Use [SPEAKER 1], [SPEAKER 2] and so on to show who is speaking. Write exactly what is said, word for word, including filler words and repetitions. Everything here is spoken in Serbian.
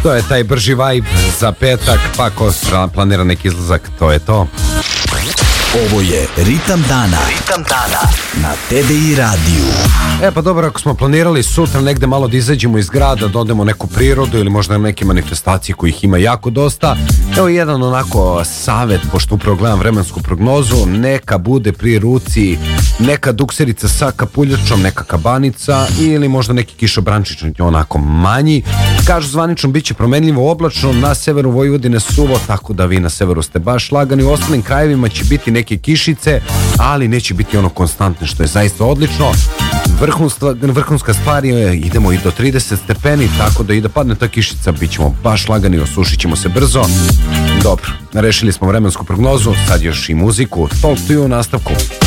[SPEAKER 1] To je taj brži vibe za petak, pa ko planira neki izlazak, to je to.
[SPEAKER 2] Ovo je Ritam dana. Ritam dana na T D I radiju.
[SPEAKER 1] E pa dobro, ako smo planirali sutra negde malo da izađemo iz grada, da odemo u neku prirodu ili možda neke manifestacije kojih ima jako dosta, evo jedan onako savet, pošto upravo gledam vremensku prognozu, neka bude pri ruci neka dukserica sa kapuljačom, neka kabanica ili možda neki kišobrančić onako manji. Kažu zvanično bit će promenljivo oblačno, na severu Vojvodine suvo, tako da vi na severu ste baš lagani, u ostalim krajevima će biti neke kišice, ali neće biti ono konstantne, što je zaista odlično. Vrhunska, vrhunska stvar je, idemo i do trideset stepeni, tako da i da padne ta kišica, bit ćemo baš lagani, osušit ćemo se brzo. Dobro, rešili smo vremensku prognozu, sad još i muziku. Talk to you u nastavku.